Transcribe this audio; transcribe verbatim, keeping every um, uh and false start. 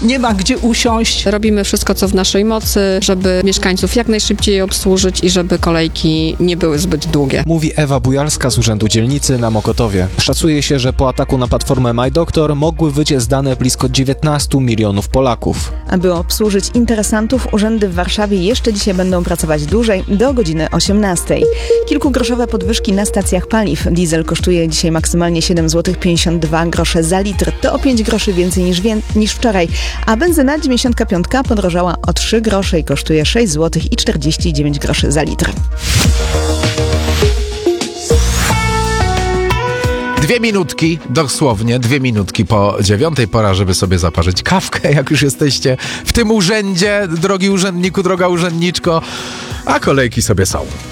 nie ma gdzie usiąść. Robimy wszystko, co w naszej mocy, żeby mieszkańców jak najszybciej obsłużyć i żeby kolejki nie były zbyt długie. Mówi Ewa Bujalska z Urzędu Dzielnicy na Mokotowie. Szacuje się, że po ataku na platformę MyDoktor mogły wyciec dane blisko dziewiętnastu milionów Polaków. Aby obsłużyć interesantów, urzędy w Warszawie jeszcze dzisiaj będą pracować dłużej, do godziny osiemnastej. Kilkugroszowe podwyżki na stacjach paliw. Diesel kosztuje dzisiaj maksymalnie siedem złotych pięćdziesiąt dwa grosze za litr. To o pięć groszy więcej niż, wie, niż wczoraj. A benzyna dziewięćdziesiątka piątka podrożała o trzy grosze i kosztuje sześć złotych czterdzieści dziewięć groszy za litr. Dwie minutki, dosłownie dwie minutki po dziewiątej, pora, żeby sobie zaparzyć kawkę, jak już jesteście w tym urzędzie, drogi urzędniku, droga urzędniczko, a kolejki sobie są.